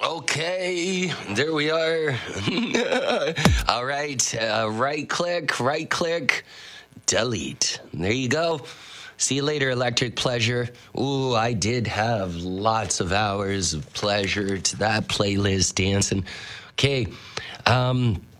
Okay, there we are. All right, right click, delete. There you go. See you later, Electric Pleasure. Ooh, I did have lots of hours of pleasure to that playlist dancing. Okay,